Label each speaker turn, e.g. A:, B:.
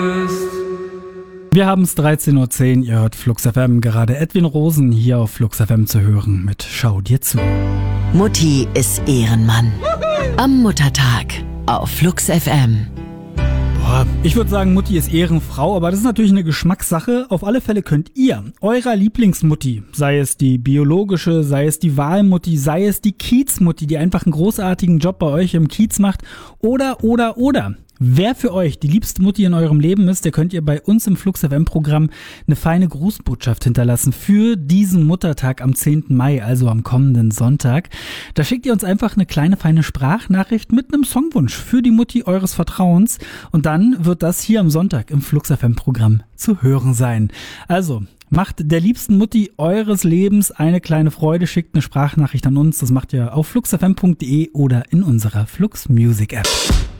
A: Wir haben es 13.10 Uhr, ihr hört Flux FM, gerade Edwin Rosen hier auf Flux FM zu hören mit Schau dir zu.
B: Mutti ist Ehrenmann. Am Muttertag auf Flux FM.
A: Boah, ich würde sagen, Mutti ist Ehrenfrau, aber das ist natürlich eine Geschmackssache. Auf alle Fälle könnt ihr eurer Lieblingsmutti, sei es die biologische, sei es die Wahlmutti, sei es die Kiezmutti, die einfach einen großartigen Job bei euch im Kiez macht, oder. Wer für euch die liebste Mutti in eurem Leben ist, der könnt ihr bei uns im Flux FM Programm eine feine Grußbotschaft hinterlassen für diesen Muttertag am 10. Mai, also am kommenden Sonntag. Da schickt ihr uns einfach eine kleine feine Sprachnachricht mit einem Songwunsch für die Mutti eures Vertrauens und dann wird das hier am Sonntag im Flux FM Programm zu hören sein. Also macht der liebsten Mutti eures Lebens eine kleine Freude, schickt eine Sprachnachricht an uns. Das macht ihr auf fluxfm.de oder in unserer Flux Music App.